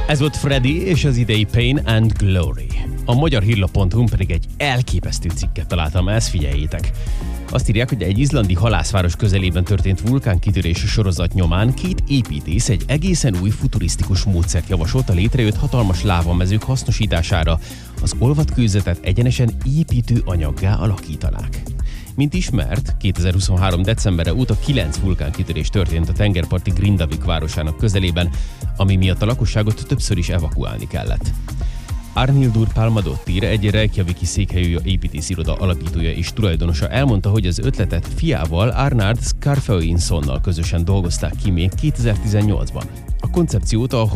Ez volt Freddy és az idei Pain and Glory. A magyar hírlap.hu-n pedig egy elképesztő cikket találtam, ezt figyeljétek. Azt írják, hogy egy izlandi halászváros közelében történt vulkánkitörési sorozat nyomán két építész egy egészen új futurisztikus módszert javasolt a létrejött hatalmas lávamezők hasznosítására. Az olvadt kőzetet egyenesen építő anyaggá alakítanák. Mint ismert, 2023. decemberre óta 9 vulkánkitörés történt a tengerparti Grindavik városának közelében, ami miatt a lakosságot többször is evakuálni kellett. Arnildur Palmadottir, egy reykjaviki székhelyű építésziroda alapítója és tulajdonosa elmondta, hogy az ötletet fiával Arnard Skarfeuinsonnal közösen dolgozták ki még 2018-ban. A koncepciót a